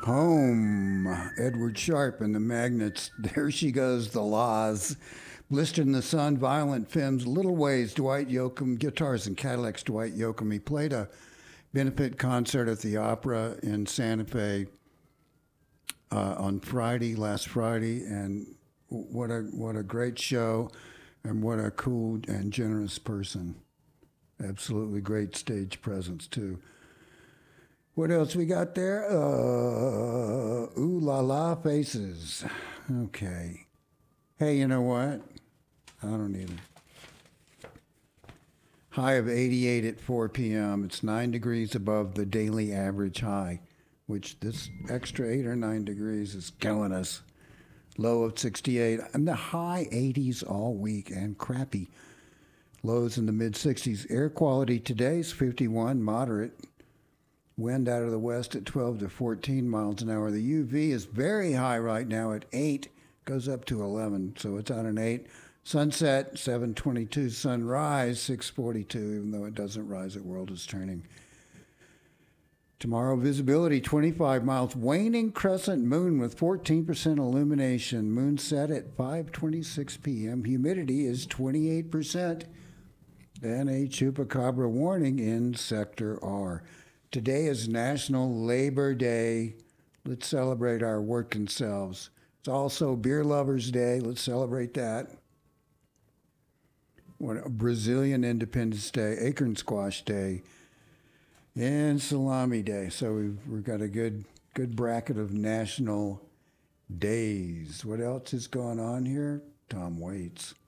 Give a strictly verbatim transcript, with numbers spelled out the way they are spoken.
Home, Edward Sharpe and the Magnets. There she goes, the Laws. Blistered in the Sun, Violent Femmes, Little Ways, Dwight Yoakam, Guitars and Cadillacs, Dwight Yoakam. He played a benefit concert at the Opera in Santa Fe uh, on Friday, last Friday, and what a what a great show, and what a cool and generous person. Absolutely great stage presence too. What else we got there? Uh, ooh la la faces. Okay. Hey, you know what? I don't either. High of eighty-eight at four p.m. It's nine degrees above the daily average high, which this extra eight or nine degrees is killing us. Low of sixty-eight. And the high eighties all week and crappy. Lows in the mid sixties. Air quality today is fifty-one, moderate. Wind out of the west at twelve to fourteen miles an hour. The U V is very high right now at eight, goes up to eleven, so it's on an eight. Sunset, seven twenty-two. Sunrise, six forty-two, even though it doesn't rise, the world is turning. Tomorrow, visibility, twenty-five miles. Waning crescent moon with fourteen percent illumination. Moon set at five twenty-six p.m. Humidity is twenty-eight percent. And a chupacabra warning in Sector R. Today is National Labor Day. Let's celebrate our working selves. It's also Beer Lovers Day. Let's celebrate that. What, Brazilian Independence Day, Acorn Squash Day, and Salami Day. So we've, we've got a good good bracket of national days. What else is going on here? Tom Waits.